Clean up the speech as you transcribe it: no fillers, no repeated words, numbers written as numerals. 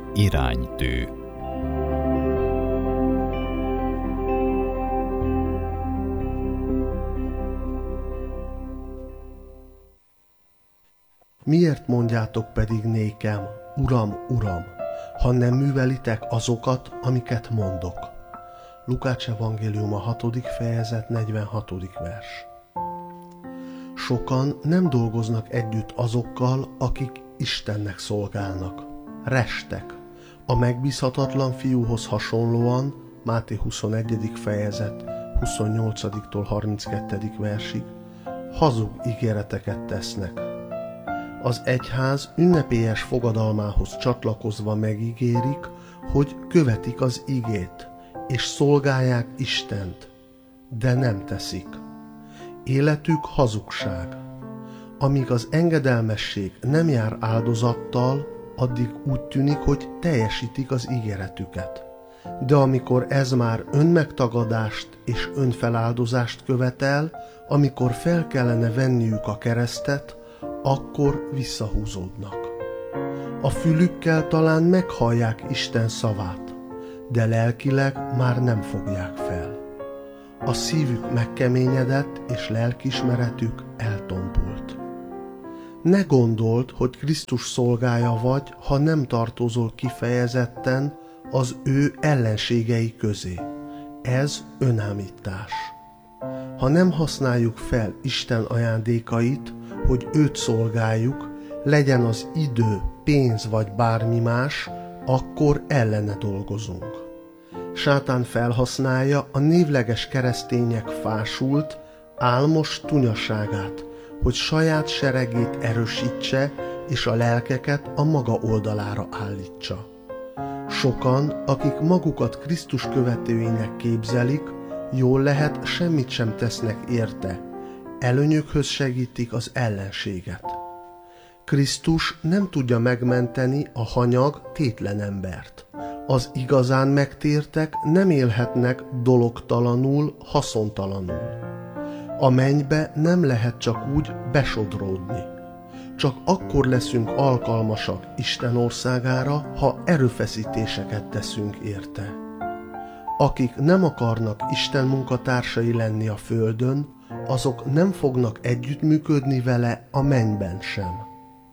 Iránytű. Miért mondjátok pedig nékem, Uram, Uram, ha nem művelitek azokat, amiket mondok? Lukács evangéliuma 6. fejezet 46. vers. Sokan nem dolgoznak együtt azokkal, akik Istennek szolgálnak. Restek. A megbízhatatlan fiúhoz hasonlóan Máté 21. fejezet 28-tól 32. versig hazug ígéreteket tesznek. Az egyház ünnepélyes fogadalmához csatlakozva megígérik, hogy követik az igét, és szolgálják Istent, de nem teszik. Életük hazugság. Amíg az engedelmesség nem jár áldozattal, addig úgy tűnik, hogy teljesítik az ígéretüket. De amikor ez már önmegtagadást és önfeláldozást követel, amikor fel kellene venniük a keresztet, akkor visszahúzódnak. A fülükkel talán meghallják Isten szavát, de lelkileg már nem fogják fel. A szívük megkeményedett, és lelkiismeretük eltompult. Ne gondold, hogy Krisztus szolgája vagy, ha nem tartozol kifejezetten az ő ellenségei közé. Ez önállítás. Ha nem használjuk fel Isten ajándékait, hogy őt szolgáljuk, legyen az idő, pénz vagy bármi más, akkor ellene dolgozunk. Sátán felhasználja a névleges keresztények fásult, álmos tunyaságát, hogy saját seregét erősítse és a lelkeket a maga oldalára állítsa. Sokan, akik magukat Krisztus követőinek képzelik, jól lehet, semmit sem tesznek érte, előnyökhöz segítik az ellenséget. Krisztus nem tudja megmenteni a hanyag, tétlen embert. Az igazán megtértek nem élhetnek dologtalanul, haszontalanul. A mennybe nem lehet csak úgy besodródni. Csak akkor leszünk alkalmasak Isten országára, ha erőfeszítéseket teszünk érte. Akik nem akarnak Isten munkatársai lenni a földön, azok nem fognak együttműködni vele a mennyben sem.